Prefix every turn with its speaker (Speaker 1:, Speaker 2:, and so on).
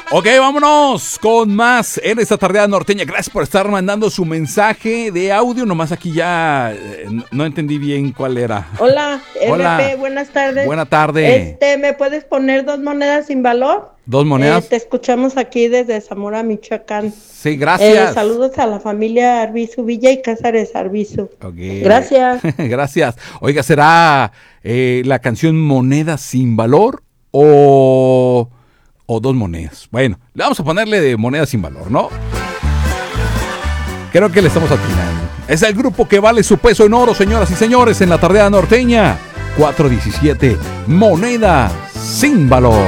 Speaker 1: Ok, vámonos con más en esta tarde norteña. Gracias por estar mandando su mensaje de audio. Nomás aquí ya no entendí bien cuál era.
Speaker 2: Hola,
Speaker 1: Hola.
Speaker 2: RP, buenas tardes.
Speaker 1: Buena tarde.
Speaker 2: ¿Me puedes poner 2 monedas sin valor?
Speaker 1: ¿2 monedas?
Speaker 2: Te escuchamos aquí desde Zamora, Michoacán.
Speaker 1: Sí, gracias.
Speaker 2: Saludos a la familia Arbizu Villa y Cázares Arbizu.
Speaker 1: Okay.
Speaker 2: Gracias.
Speaker 1: Gracias. Oiga, ¿será la canción Moneda sin valor o 2 monedas? Bueno, le vamos a ponerle de moneda sin valor, ¿no? Creo que le estamos atinando. Es el grupo que vale su peso en oro, señoras y señores, en la tardea norteña. 417, Moneda sin valor.